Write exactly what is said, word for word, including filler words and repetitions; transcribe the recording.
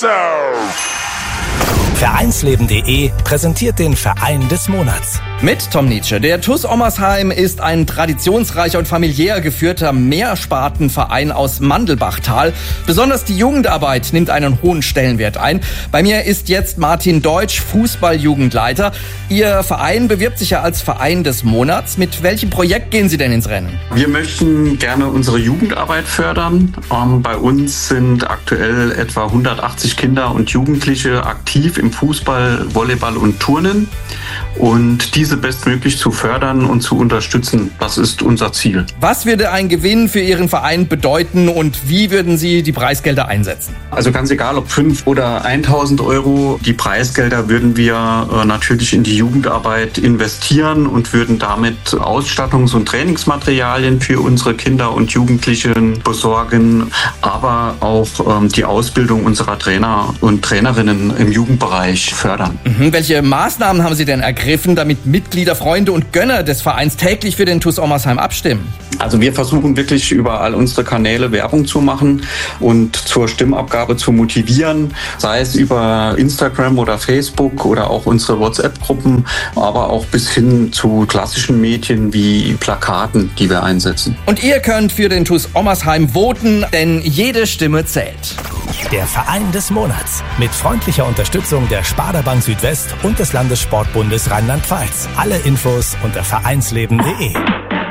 so. Vereinsleben punkt de präsentiert den Verein des Monats. Mit Tom Nietzsche. Der T U S Ommersheim ist ein traditionsreicher und familiär geführter Mehrspartenverein aus Mandelbachtal. Besonders die Jugendarbeit nimmt einen hohen Stellenwert ein. Bei mir ist jetzt Martin Deutsch, Fußballjugendleiter. Ihr Verein bewirbt sich ja als Verein des Monats. Mit welchem Projekt gehen Sie denn ins Rennen? Wir möchten gerne unsere Jugendarbeit fördern. Ähm, bei uns sind aktuell etwa hundertachtzig Kinder und Jugendliche aktiv im Fußball, Volleyball und Turnen. Und diese bestmöglich zu fördern und zu unterstützen, das ist unser Ziel. Was würde ein Gewinn für Ihren Verein bedeuten und wie würden Sie die Preisgelder einsetzen? Also ganz egal, ob fünf oder eintausend Euro, die Preisgelder würden wir äh, natürlich in die Jugendarbeit investieren und würden damit Ausstattungs- und Trainingsmaterialien für unsere Kinder und Jugendlichen besorgen, aber auch ähm, die Ausbildung unserer Trainer und Trainerinnen im Jugendbereich fördern. Mhm. Welche Maßnahmen haben Sie denn ergriffen, damit Mitglieder, Freunde und Gönner des Vereins täglich für den T U S Ommersheim abstimmen? Also wir versuchen wirklich über all unsere Kanäle Werbung zu machen und zur Stimmabgabe zu motivieren, sei es über Instagram oder Facebook oder auch unsere WhatsApp-Gruppen, aber auch bis hin zu klassischen Medien wie Plakaten, die wir einsetzen. Und ihr könnt für den T U S Ommersheim voten, denn jede Stimme zählt. Der Verein des Monats mit freundlicher Unterstützung der Sparda Bank Südwest und des Landessportbundes Rheinland-Pfalz. Alle Infos unter vereinsleben punkt de.